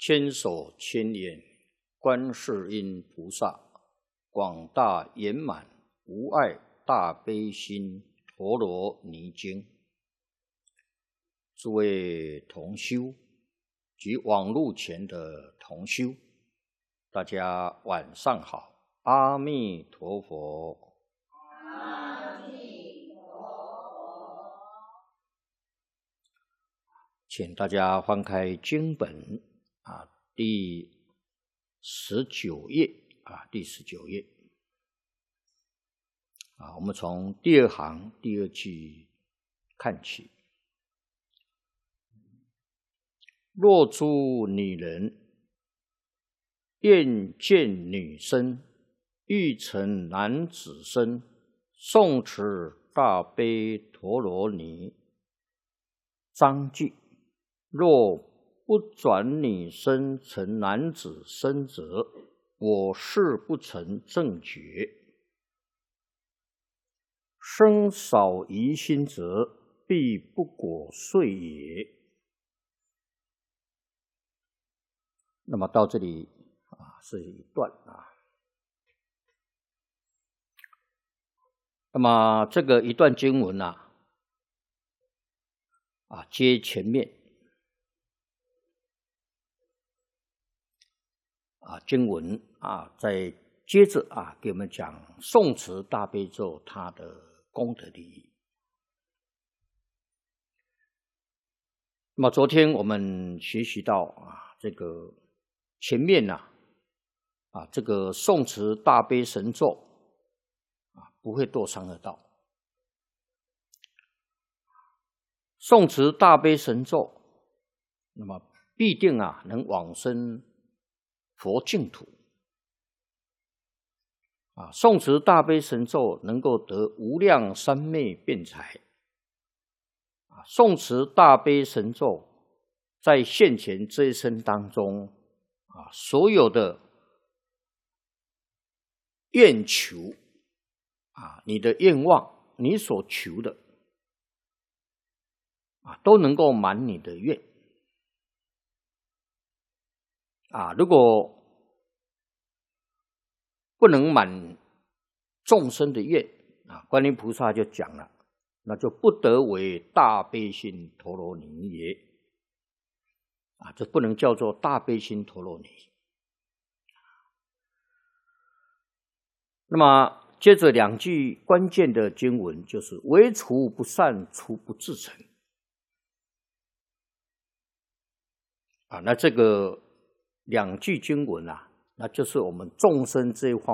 千手千眼观世音菩萨，广大圆满无碍大悲心陀罗尼经。诸位同修及网络前的同修，大家晚上好，阿弥陀佛。 阿弥陀佛。 请大家翻开经本第19页第19页我们从第二行第二句看起。若诸女人愿见女身，欲成男子身，诵持大悲陀罗尼章句，若不转女身成男子身者，我誓不成正觉。生少疑心者，必不果遂也。那么到这里是一段那么这个一段经文接前面经文再接着给我们讲诵持大悲咒它的功德利益。那么昨天我们学习到这个前面这个诵持大悲神咒不会堕三恶道，诵持大悲神咒，那么必定能往生佛净土。诵持大悲神咒能够得无量三昧辩才。诵持大悲神咒在现前这一生当中所有的愿求你的愿望，你所求的都能够满你的愿。如果不能满众生的愿观音菩萨就讲了，那就不得为大悲心陀罗尼也。这不能叫做大悲心陀罗尼。那么接着两句关键的经文就是唯除不善，除不至诚。那这个两句经文那就是我们众生这一方